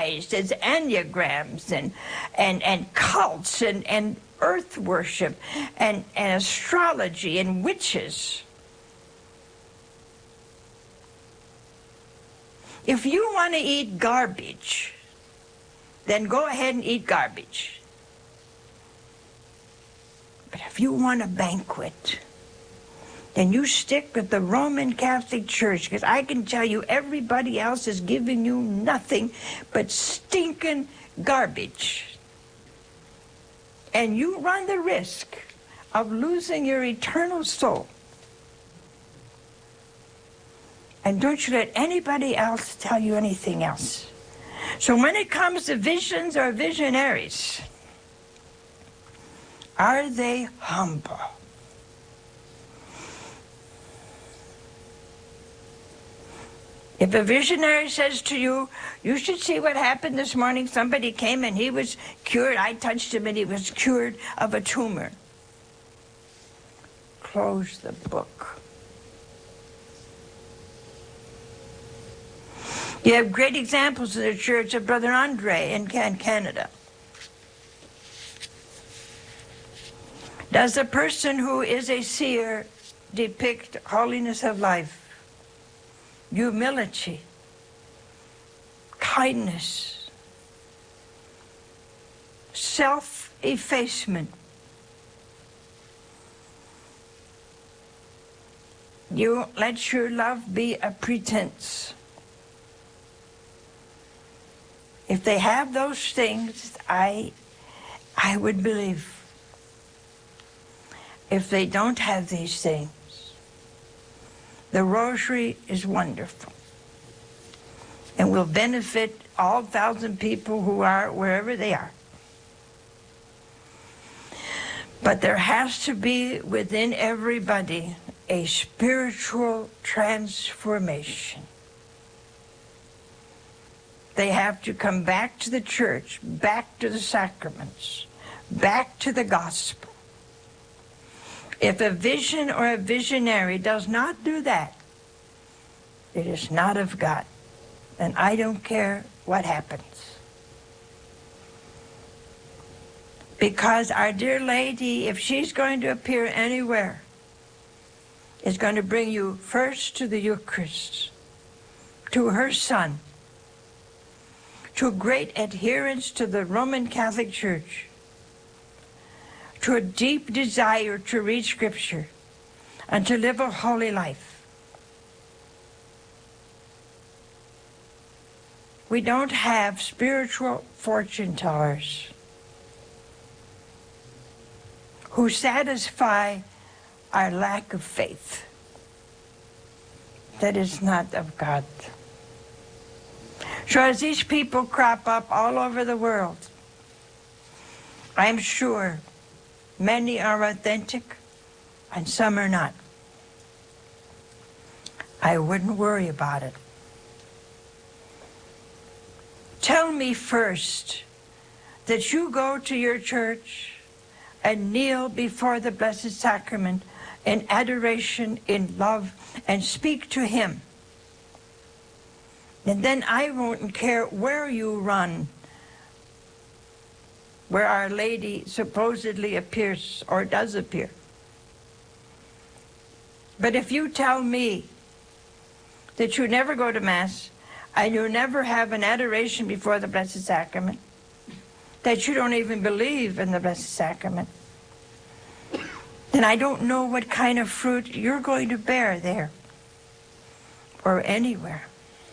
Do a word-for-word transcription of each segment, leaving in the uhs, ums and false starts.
disguised as enneagrams and and and cults and and earth worship and, and astrology and witches. If you want to eat garbage, then go ahead and eat garbage. But if you want a banquet, then you stick with the Roman Catholic Church, because I can tell you everybody else is giving you nothing but stinking garbage. And you run the risk of losing your eternal soul. And don't you let anybody else tell you anything else. So when it comes to visions or visionaries, are they humble? If a visionary says to you, you should see what happened this morning, somebody came and he was cured, I touched him and he was cured of a tumor. Close the book. You have great examples in the church of Brother Andre in Canada. Does a person who is a seer depict holiness of life, humility, kindness, self-effacement? You let your love be a pretense. If they have those things, I, I would believe. If they don't have these things, the rosary is wonderful and will benefit all thousand people who are wherever they are. But there has to be within everybody a spiritual transformation. They have to come back to the church, back to the sacraments, back to the gospel. If a vision or a visionary does not do that, it is not of God. And I don't care what happens. Because our dear lady, if she's going to appear anywhere, is going to bring you first to the Eucharist, to her Son, to great adherence to the Roman Catholic Church, to a deep desire to read Scripture and to live a holy life. We don't have spiritual fortune tellers who satisfy our lack of faith. That is not of God. So as these people crop up all over the world, I'm sure many are authentic and some are not. I wouldn't worry about it. Tell me first that you go to your church and kneel before the Blessed Sacrament in adoration, in love, and speak to Him. And then I won't care where you run, where Our Lady supposedly appears or does appear. But if you tell me that you never go to Mass and you never have an adoration before the Blessed Sacrament, that you don't even believe in the Blessed Sacrament, then I don't know what kind of fruit you're going to bear there or anywhere.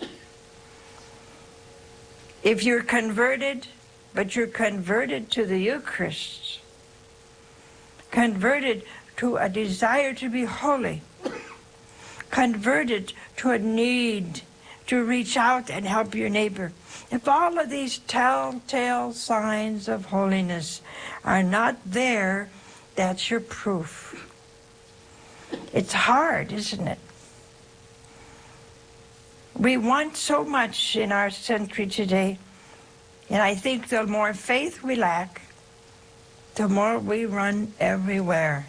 If you're converted, but you're converted to the Eucharist, converted to a desire to be holy, converted to a need to reach out and help your neighbor, if all of these telltale signs of holiness are not there, that's your proof. It's hard, isn't it? We want so much in our century today, and I think the more faith we lack, the more we run everywhere.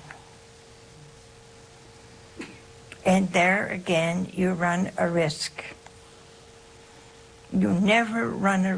And there again, you run a risk. You never run a